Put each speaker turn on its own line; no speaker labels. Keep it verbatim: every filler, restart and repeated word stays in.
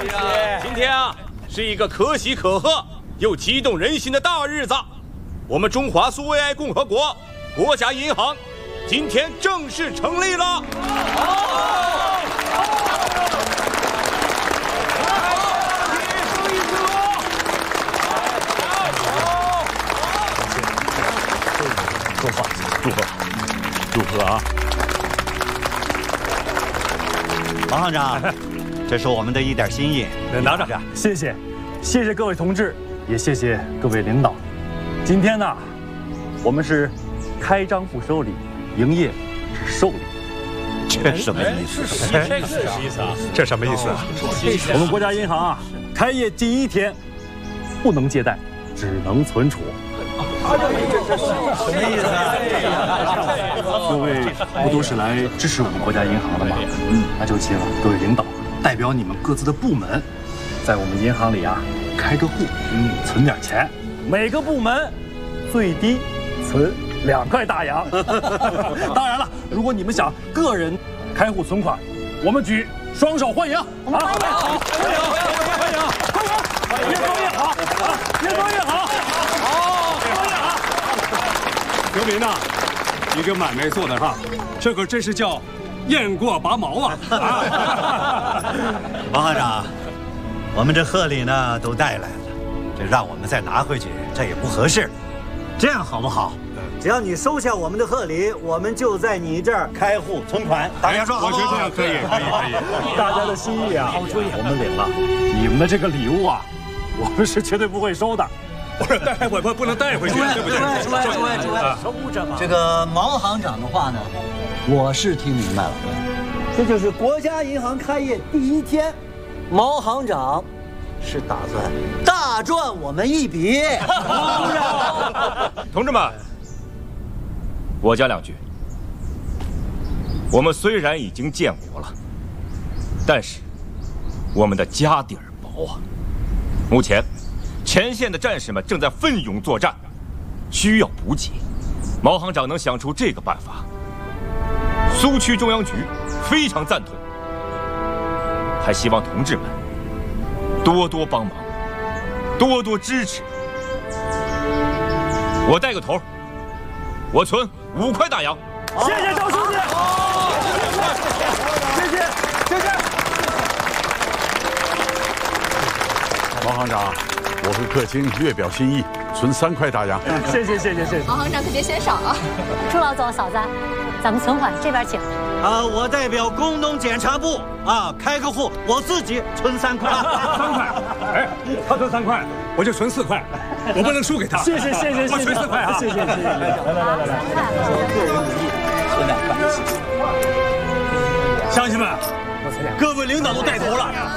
今天啊，是一个可喜可贺又激动人心的大日子。我们中华苏维埃共和国国家银行今天正式成立了。
祝贺，祝贺，祝贺啊！
王行长，这是我们的一点心意，
拿着。谢谢，谢谢各位同志，也谢谢各位领导。今天呢，我们是开张付收礼，营业是受礼。
这什么意思？
这是什么意思啊？
这什么意思啊？我们国家银行啊，开业第一天不能借贷，只能存储。
什么意思啊？
各位不都是来支持我们国家银行的吗？嗯，那就请各位领导代表你们各自的部门，在我们银行里啊开个户，嗯，存点钱。每个部门最低存两块大洋。当然了，如果你们想个人开户存款，我们举双手欢迎。我们欢迎，欢迎，欢迎，欢迎，越多越好啊，越多越好。
刘民呐，你这买卖做的哈，这可真是叫雁过拔毛啊！
王行长，我们这贺礼呢都带来了，这让我们再拿回去，这也不合适。这样好不好？只要你收下我们的贺礼，我们就在你这儿开户存款。大家说好不好？
我觉得这样可以，可以，可以。
大家的心意啊，我们领了。你们的这个礼物啊，我们是绝对不会收的。
不是带我不不能带回去，对不对？
诸位诸位诸位，收着嘛。这个毛行长的话呢，我是听明白了。这就是国家银行开业第一天，毛行长是打算大赚我们一笔。
同志们，我讲两句。我们虽然已经建国了，但是我们的家底儿薄啊。目前前线的战士们正在奋勇作战，需要补给。毛行长能想出这个办法，苏区中央局非常赞同，还希望同志们多多帮忙，多多支持。我带个头，我存五块大洋。
谢谢赵书记，谢谢，谢谢。
王行长，我和客卿略表心意，存三块大洋。
谢谢，谢谢，谢谢。
王行长可别嫌少啊！
朱老总、嫂子，咱们存款这边请。
啊，我代表工农检查部啊开个户，我自己存三块。
三块，哎，他存三块，我就存四块，我不能输给他。
谢谢，谢谢，
我存四块啊！
谢谢，谢谢。来来来来来，
存两块。
乡亲们，各位领导都带头了。